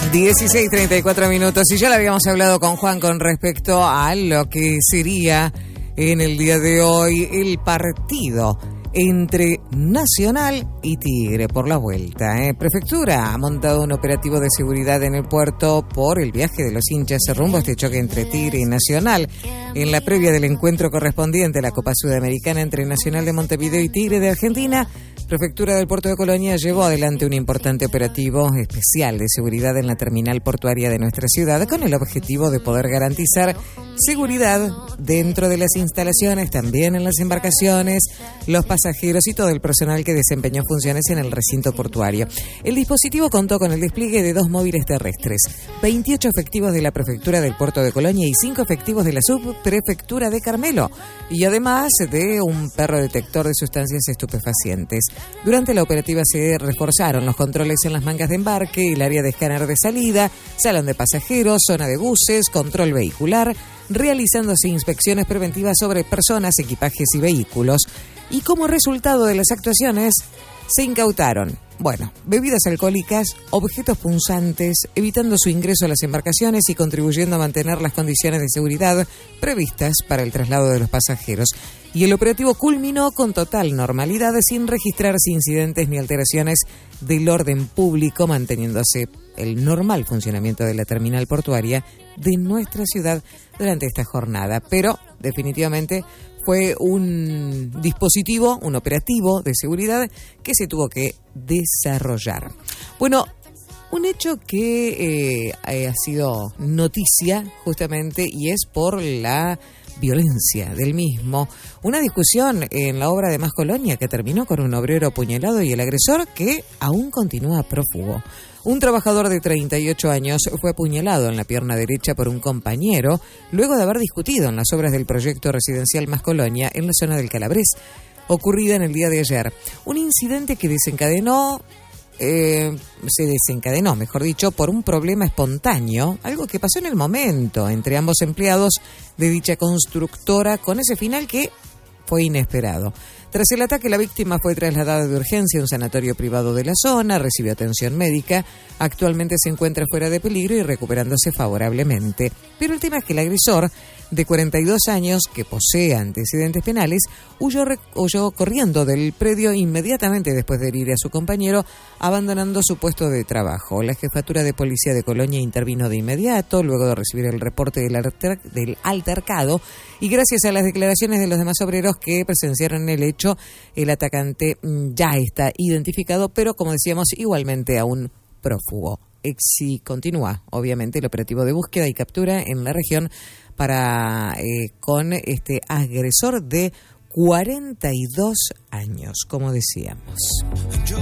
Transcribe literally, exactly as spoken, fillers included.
dieciséis treinta y cuatro minutos y ya le habíamos hablado con Juan con respecto a lo que sería en el día de hoy el partido entre Nacional y Tigre por la vuelta. ¿eh? Prefectura ha montado un operativo de seguridad en el puerto por el viaje de los hinchas rumbo a este choque entre Tigre y Nacional. En la previa del encuentro correspondiente a la Copa Sudamericana entre Nacional de Montevideo y Tigre de Argentina, Prefectura del Puerto de Colonia llevó adelante un importante operativo especial de seguridad en la terminal portuaria de nuestra ciudad con el objetivo de poder garantizar seguridad dentro de las instalaciones, también en las embarcaciones, los pasajeros y todo el personal que desempeñó funciones en el recinto portuario. El dispositivo contó con el despliegue de dos móviles terrestres, veintiocho efectivos de la Prefectura del Puerto de Colonia y cinco efectivos de la Subprefectura de Carmelo, y además de un perro detector de sustancias estupefacientes. Durante la operativa se reforzaron los controles en las mangas de embarque, el área de escáner de salida, salón de pasajeros, zona de buses, control vehicular, realizándose inspecciones preventivas sobre personas, equipajes y vehículos. Y como resultado de las actuaciones, se incautaron, bueno, bebidas alcohólicas, objetos punzantes, evitando su ingreso a las embarcaciones y contribuyendo a mantener las condiciones de seguridad previstas para el traslado de los pasajeros. Y el operativo culminó con total normalidad, sin registrarse incidentes ni alteraciones del orden público, manteniéndose el normal funcionamiento de la terminal portuaria de nuestra ciudad durante esta jornada. Pero, definitivamente, fue un dispositivo, un operativo de seguridad que se tuvo que desarrollar. Bueno, un hecho que eh, ha sido noticia justamente y es por la violencia del mismo. Una discusión en la obra de Más Colonia que terminó con un obrero apuñalado y el agresor que aún continúa prófugo. Un trabajador de treinta y ocho años fue apuñalado en la pierna derecha por un compañero luego de haber discutido en las obras del proyecto residencial Más Colonia en la zona del Calabrés, ocurrida en el día de ayer. Un incidente que desencadenó, eh, se desencadenó, mejor dicho, por un problema espontáneo, algo que pasó en el momento entre ambos empleados de dicha constructora, con ese final que fue inesperado. Tras el ataque, la víctima fue trasladada de urgencia a un sanatorio privado de la zona, recibió atención médica, actualmente se encuentra fuera de peligro y recuperándose favorablemente. Pero el tema es que el agresor, de cuarenta y dos años, que posee antecedentes penales, huyó, huyó corriendo del predio inmediatamente después de herir a su compañero, abandonando su puesto de trabajo. La jefatura de policía de Colonia intervino de inmediato, luego de recibir el reporte del, alter, del altercado, y gracias a las declaraciones de los demás obreros que presenciaron el hecho, el atacante ya está identificado, pero como decíamos, igualmente aún prófugo. Exi continúa, obviamente, el operativo de búsqueda y captura en la región para eh, con este agresor de cuarenta y dos años, como decíamos.